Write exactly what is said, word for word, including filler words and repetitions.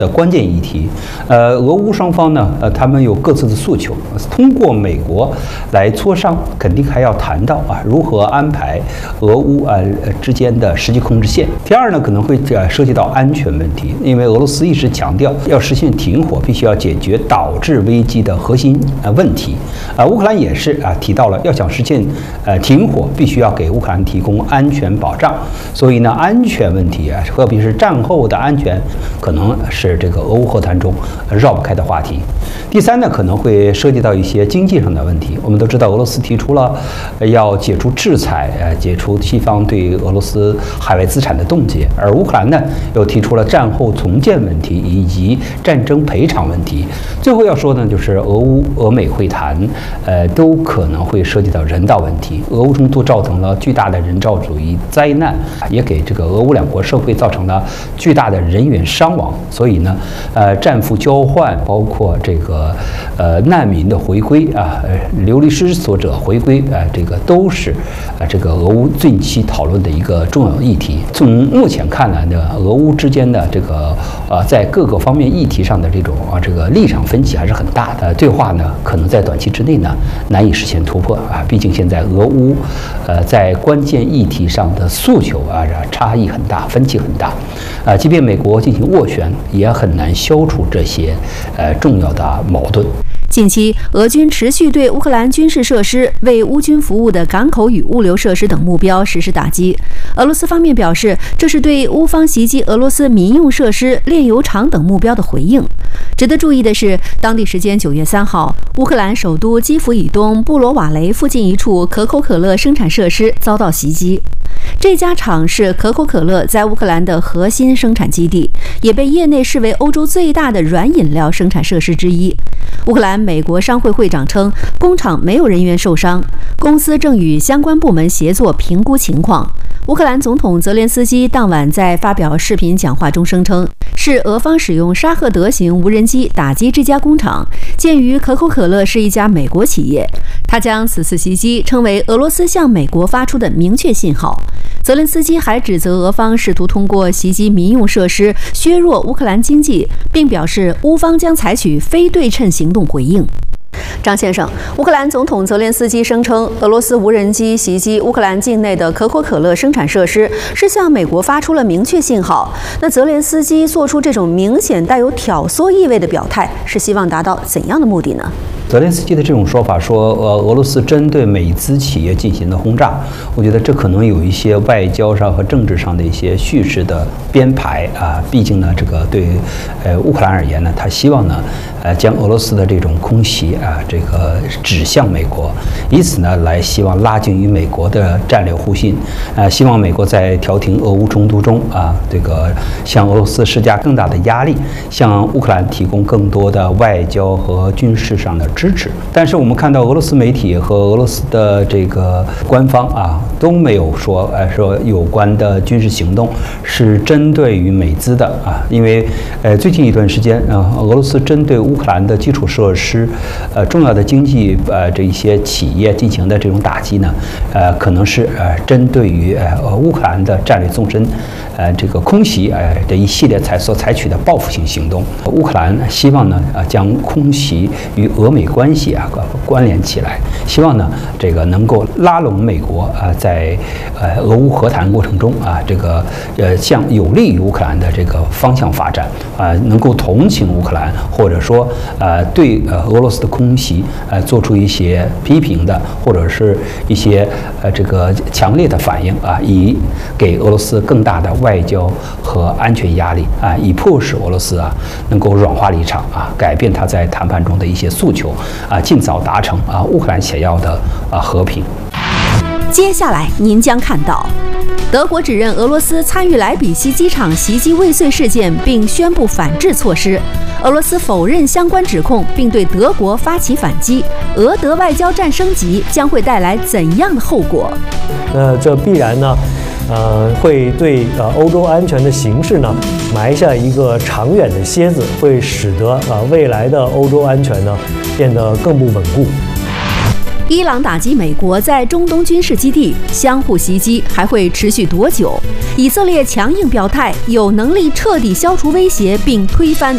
的关键议题，呃，俄乌双方呢，呃，他们有各自的诉求，通过美国来磋商，肯定还要谈到啊，如何安排俄乌啊之间的实际控制线。第二呢，可能会呃涉及到安全问题，因为俄罗斯一直强调要实现停火，必须要解决导致危机的核心呃问题。啊，乌克兰也是啊提到了，要想实现呃停火，必须要给乌克兰提供安全保障。所以呢，安全问题啊，特别是战后的安全，可能是这个俄乌和谈中绕不开的话题。第三呢，可能会涉及到一些经济上的问题。我们都知道，俄罗斯提出了要解除制裁，呃，解除西方对俄罗斯海外资产的冻结，而乌克兰呢，又提出了战后重建问题以及战争赔偿问题。最后要说呢，就是俄乌俄美会谈，呃，都可能会涉及到人道问题。俄乌冲突造成了巨大的人道主义灾难，也给这个俄乌两国社会造成了巨大的人员伤亡。所以呢，呃，战俘交换，包括这个呃难民的回归啊，呃、流离失所者回归啊、呃，这个都是啊、呃、这个俄乌近期讨论的一个重要议题。从目前看来呢，俄乌之间的这个呃在各个方面议题上的这种啊这个立场分歧还是很大的。对话呢，可能在短期之内呢难以实现突破啊，毕竟现在俄乌呃在关键议题上的诉求啊差异很大，分歧很大啊，即便美国进行斡旋，也很难消除这些呃重要的矛盾。 近期，俄军持续对乌克兰军事设施、为乌军服务的港口与物流设施等目标实施打击。俄罗斯方面表示，这是对乌方袭击俄罗斯民用设施、炼油厂等目标的回应。值得注意的是，当地时间九月三号，乌克兰首都基辅以东布罗瓦雷附近一处可口可乐生产设施遭到袭击。这家厂是可口可乐在乌克兰的核心生产基地，也被业内视为欧洲最大的软饮料生产设施之一。乌克兰美国商会会长称，工厂没有人员受伤，公司正与相关部门协作评估情况。乌克兰总统泽连斯基当晚在发表视频讲话中声称，是俄方使用沙赫德型无人机打击这家工厂。鉴于可口可乐是一家美国企业，他将此次袭击称为俄罗斯向美国发出的明确信号。泽连斯基还指责俄方试图通过袭击民用设施削弱乌克兰经济，并表示乌方将采取非对称行动回应。张先生，乌克兰总统泽连斯基声称，俄罗斯无人机袭击乌克兰境内的可口可乐生产设施，是向美国发出了明确信号。那泽连斯基做出这种明显带有挑唆意味的表态，是希望达到怎样的目的呢？ 泽连斯基的这种说法说，呃，俄罗斯针对美资企业进行的轰炸，我觉得这可能有一些外交上和政治上的一些叙事的编排啊。毕竟呢，这个对呃乌克兰而言呢，他希望呢，呃，将俄罗斯的这种空袭啊，这个指向美国，以此呢来希望拉近与美国的战略互信，呃，希望美国在调停俄乌冲突中啊，这个向俄罗斯施加更大的压力，向乌克兰提供更多的外交和军事上的支持。但是我们看到俄罗斯媒体和俄罗斯的这个官方啊都没有说，呃，说有关的军事行动是针对于美资的啊，因为呃最近一段时间啊，俄罗斯针对乌克兰的基础设施、呃重要的经济呃这一些企业进行的这种打击呢，呃可能是呃针对于呃乌克兰的战略纵深，呃这个空袭呃的一系列采所采取的报复性行动。乌克兰希望呢啊将空袭与俄美关系啊关联起来，希望呢这个能够拉拢美国啊，在呃俄乌和谈过程中啊，这个呃向有利于乌克兰的这个方向发展啊，能够同情乌克兰，或者说呃对呃俄罗斯的空袭呃做出一些批评的，或者是一些呃这个强烈的反应啊，以给俄罗斯更大的外交和安全压力啊，以迫使俄罗斯啊能够软化立场啊，改变他在谈判中的一些诉求啊，尽早达成啊乌克兰想要的啊和平。 接下来您将看到，德国指认俄罗斯参与莱比锡机场袭击未遂事件，并宣布反制措施。俄罗斯否认相关指控，并对德国发起反击。俄德外交战升级将会带来怎样的后果？ 那这必然呢，呃，会对呃欧洲安全的形势呢埋下一个长远的楔子，会使得啊、呃、未来的欧洲安全呢变得更不稳固。 伊朗打击美国在中东军事基地，相互袭击还会持续多久？以色列强硬表态，有能力彻底消除威胁并推翻